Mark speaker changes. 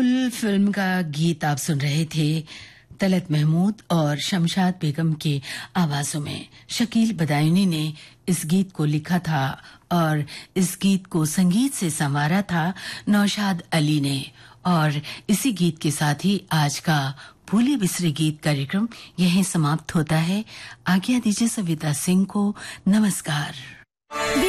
Speaker 1: Film का गीत आप सुन रहे थे तलत महमूद और शमशाद बेगम के आवाजों में। शकील बदायूनी ने इस गीत को लिखा था और इस गीत को संगीत से संवारा था नौशाद अली ने। और इसी गीत के साथ ही आज का भूले बिसरे गीत कार्यक्रम यहीं समाप्त होता है। आज्ञा दीजिए सविता सिंह को। नमस्कार।